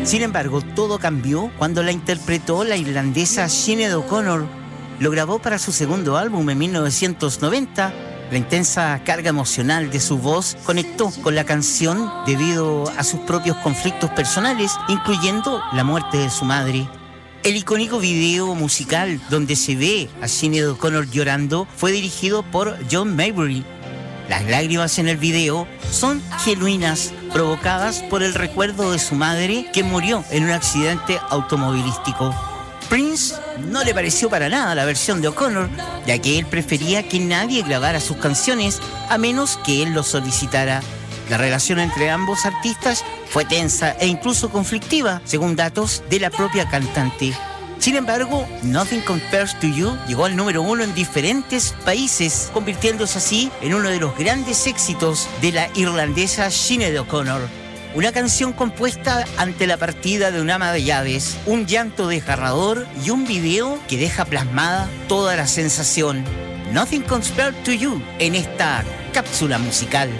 Sin embargo, todo cambió cuando la interpretó la irlandesa Sinéad O'Connor. Lo grabó para su segundo álbum en 1990. La intensa carga emocional de su voz conectó con la canción debido a sus propios conflictos personales, incluyendo la muerte de su madre. El icónico video musical donde se ve a Sinéad O'Connor llorando fue dirigido por John Maybury. Las lágrimas en el video son genuinas, provocadas por el recuerdo de su madre que murió en un accidente automovilístico. Prince no le pareció para nada la versión de O'Connor, ya que él prefería que nadie grabara sus canciones a menos que él lo solicitara. La relación entre ambos artistas fue tensa e incluso conflictiva, según datos de la propia cantante. Sin embargo, Nothing Compares to You llegó al número 1 en diferentes países, convirtiéndose así en uno de los grandes éxitos de la irlandesa Sinéad O'Connor. Una canción compuesta ante la partida de una ama de llaves, un llanto desgarrador y un video que deja plasmada toda la sensación. Nothing Compares to You en esta cápsula musical.